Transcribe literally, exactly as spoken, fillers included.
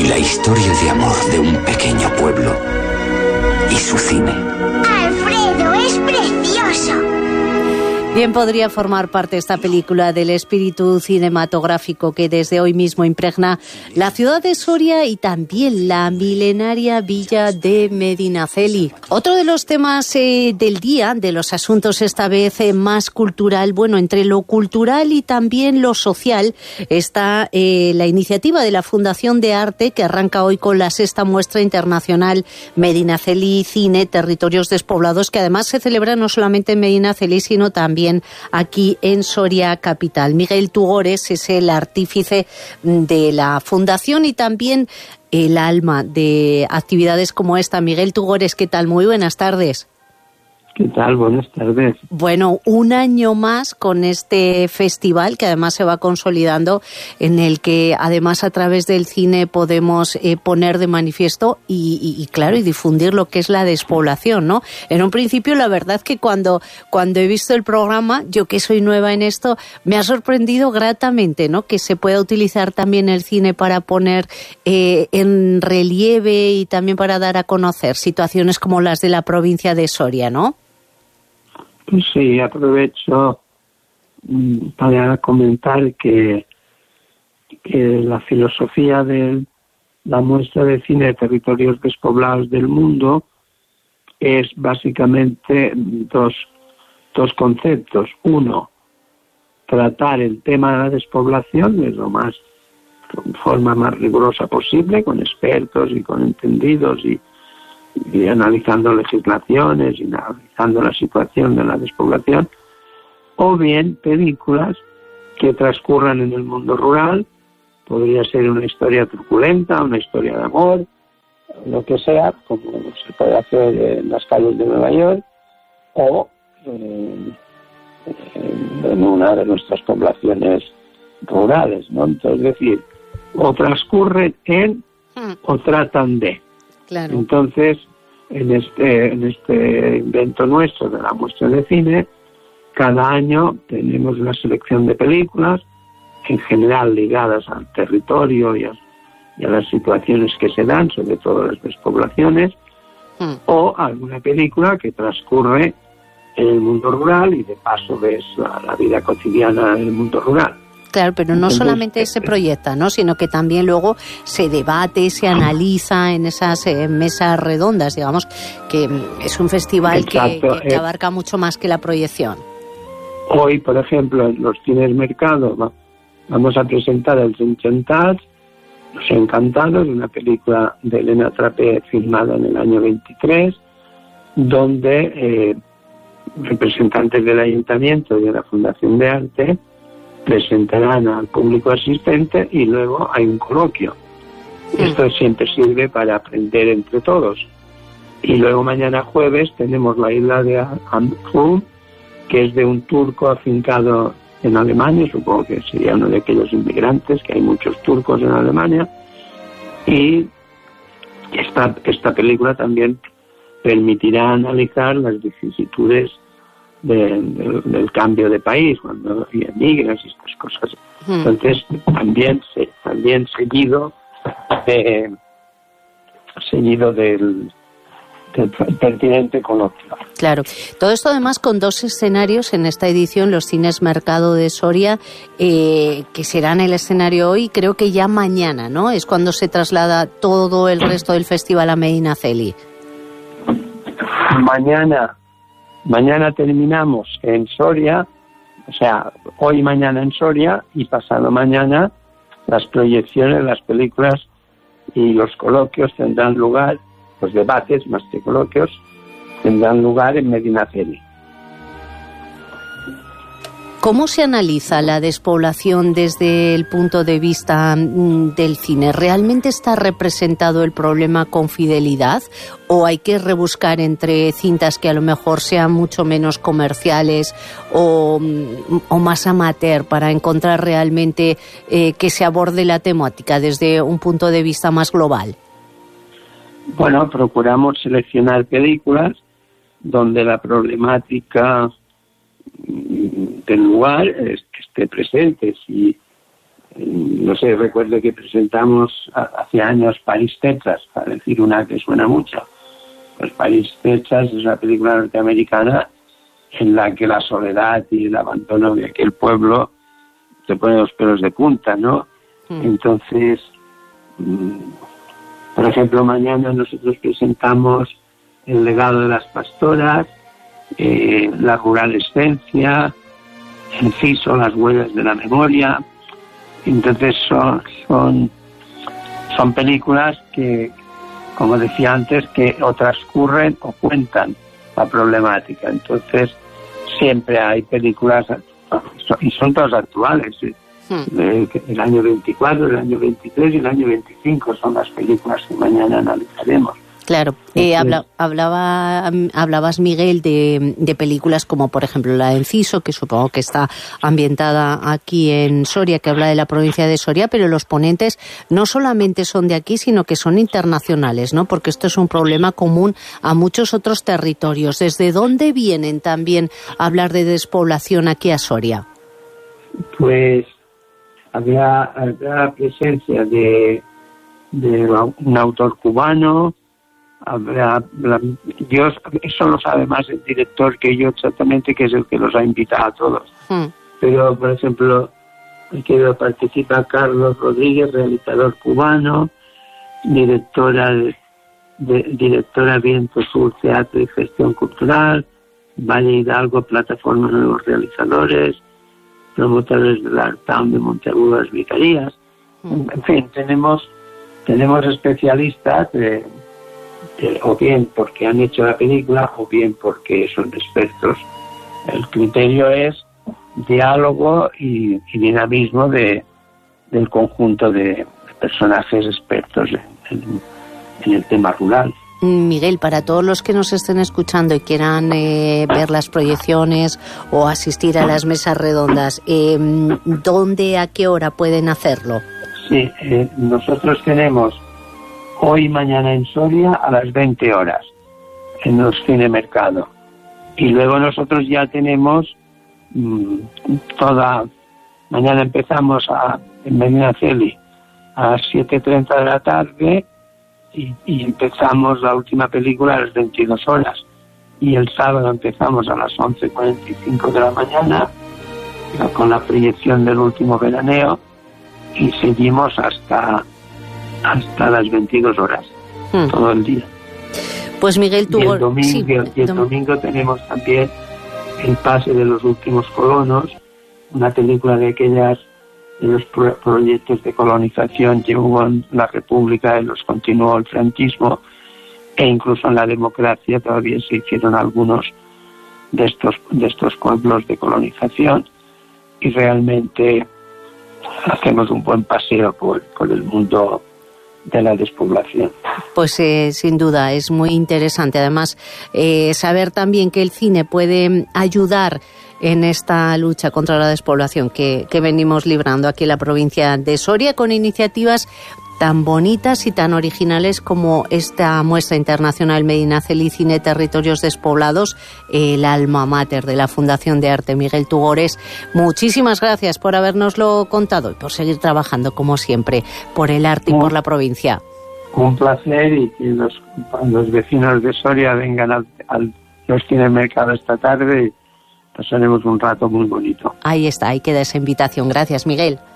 y la historia de amor de un pequeño pueblo y su cine. ¡Alfredo, es precioso! Bien podría formar parte esta película del espíritu cinematográfico que desde hoy mismo impregna la ciudad de Soria y también la milenaria villa de Medinaceli. Otro de los temas eh, del día, de los asuntos esta vez eh, más cultural, bueno, entre lo cultural y también lo social, está eh, la iniciativa de la Fundación de Arte que arranca hoy con la sexta muestra internacional Medinaceli Cine, Territorios Despoblados, que además se celebra no solamente en Medinaceli, sino también aquí en Soria capital. Miguel Tugores es el artífice de la fundación y también el alma de actividades como esta. Miguel Tugores, ¿qué tal? Muy buenas tardes. ¿Qué tal? Buenas tardes. Bueno, un año más con este festival que además se va consolidando, en el que además a través del cine podemos eh, poner de manifiesto y, y, y claro, y difundir lo que es la despoblación, ¿no? En un principio, la verdad que cuando, cuando he visto el programa, yo que soy nueva en esto, me ha sorprendido gratamente, ¿no? Que se pueda utilizar también el cine para poner eh, en relieve y también para dar a conocer situaciones como las de la provincia de Soria, ¿no? Pues sí, aprovecho mm, para comentar que, que la filosofía de la muestra de cine de territorios despoblados del mundo es básicamente dos, dos conceptos. Uno, tratar el tema de la despoblación de lo más, de forma más rigurosa posible, con expertos y con entendidos y y analizando legislaciones y analizando la situación de la despoblación, o bien películas que transcurran en el mundo rural. Podría ser una historia truculenta, una historia de amor, lo que sea, como se puede hacer en las calles de Nueva York, o eh, en una de nuestras poblaciones rurales, ¿no? Entonces, es decir, o transcurren en o tratan de. Claro. Entonces, en este, en este invento nuestro de la muestra de cine, cada año tenemos una selección de películas, en general ligadas al territorio y a, y a las situaciones que se dan, sobre todo las despoblaciones, mm. o alguna película que transcurre en el mundo rural y de paso ves la, la vida cotidiana en el mundo rural. Claro, pero no Entonces, solamente se proyecta, ¿no? Sino que también luego se debate, se analiza en esas eh, mesas redondas, digamos, que es un festival que, que, que abarca mucho más que la proyección. Hoy, por ejemplo, en los cines Mercado va, vamos a presentar El Enchantats, Los Encantados, una película de Elena Trapé filmada en el año veintitrés, donde eh, representantes del Ayuntamiento y de la Fundación de Arte presentarán al público asistente y luego hay un coloquio. Sí. Esto siempre sirve para aprender entre todos. Y luego mañana jueves tenemos la isla de Amrum, que es de un turco afincado en Alemania, supongo que sería uno de aquellos inmigrantes, que hay muchos turcos en Alemania, y esta, esta película también permitirá analizar las vicisitudes De, de, del cambio de país cuando emigras y estas cosas. Entonces también se, también seguido eh, seguido del, del pertinente coloquio. Claro, todo esto además con dos escenarios en esta edición, los cines Mercado de Soria, eh, que serán el escenario hoy, creo que ya mañana, ¿no? Es cuando se traslada todo el resto del festival a Medinaceli. Mañana Mañana terminamos en Soria, o sea, hoy y mañana en Soria, y pasado mañana las proyecciones, las películas y los coloquios tendrán lugar, los debates más que coloquios, tendrán lugar en Medinaceli. ¿Cómo se analiza la despoblación desde el punto de vista del cine? ¿Realmente está representado el problema con fidelidad o hay que rebuscar entre cintas que a lo mejor sean mucho menos comerciales o, o más amateur para encontrar realmente eh, que se aborde la temática desde un punto de vista más global? Bueno, procuramos seleccionar películas donde la problemática del lugar es que esté presente. Si no sé, recuerdo que presentamos hace años París, Texas, para decir una que suena mucho. Pues París, Texas es una película norteamericana en la que la soledad y el abandono de aquel pueblo te pone los pelos de punta, ¿no? Mm. Entonces, por ejemplo, mañana nosotros presentamos El legado de las pastoras, eh, La ruralescencia, Enciso, Las huellas de la memoria. Entonces son, son, son películas que, como decía antes, que o transcurren o cuentan la problemática. Entonces siempre hay películas, y son todas actuales, ¿eh? Hmm. El, el año veinticuatro, el año veintitrés y el año veinticinco son las películas que mañana analizaremos. Claro, eh, habla, hablaba, hablabas, Miguel, de, de películas como, por ejemplo, la de Enciso, que supongo que está ambientada aquí en Soria, que habla de la provincia de Soria, pero los ponentes no solamente son de aquí, sino que son internacionales, ¿no? Porque esto es un problema común a muchos otros territorios. ¿Desde dónde vienen también a hablar de despoblación aquí a Soria? Pues había, había presencia de, de un autor cubano. Habrá, Dios, eso lo sabe más el director que yo exactamente, que es el que los ha invitado a todos. Mm. Pero, por ejemplo, que participa Carlos Rodríguez, realizador cubano, directora de, de directora Viento Sur, Teatro y Gestión Cultural, Valle Hidalgo, Plataforma de Nuevos Realizadores, promotores del Art Town de Monteagudo, Las Vicarías. Mm. En fin, tenemos, tenemos especialistas de Eh, o bien porque han hecho la película o bien porque son expertos. El criterio es diálogo y, y dinamismo de, del conjunto de personajes expertos en, en, en el tema rural. Miguel, para todos los que nos estén escuchando y quieran eh, ver las proyecciones o asistir a las mesas redondas, eh, ¿dónde, a qué hora pueden hacerlo? Sí, eh, nosotros tenemos hoy y mañana en Soria a las veinte horas en los Cinemercado, y luego nosotros ya tenemos mmm, toda mañana empezamos a, en Medinaceli a las siete y treinta de la tarde y, y empezamos la última película a las veintidós horas, y el sábado empezamos a las once y cuarenta y cinco de la mañana con la proyección del último veraneo y seguimos hasta hasta las veintidós horas, hmm. todo el día. Pues Miguel, tú... Y el domingo, sí, y el, y el dom- domingo tenemos también El pase de los últimos colonos, una película de aquellas de los pro- proyectos de colonización que hubo en la República, y los continuó el franquismo, e incluso en la democracia todavía se hicieron algunos de estos, de estos pueblos de colonización, y realmente hacemos un buen paseo por, por el mundo de la despoblación. Pues eh, sin duda es muy interesante. Además, eh, saber también que el cine puede ayudar en esta lucha contra la despoblación que, que venimos librando aquí en la provincia de Soria, con iniciativas tan bonitas y tan originales como esta muestra internacional Medinaceli Cine Territorios Despoblados, el alma mater de la Fundación de Arte Miguel Tugores. Muchísimas gracias por habérnoslo contado y por seguir trabajando, como siempre, por el arte y por la provincia. Un placer, y que los, los vecinos de Soria vengan al, al los Cinemercado esta tarde y pasaremos un rato muy bonito. Ahí está, ahí queda esa invitación. Gracias, Miguel.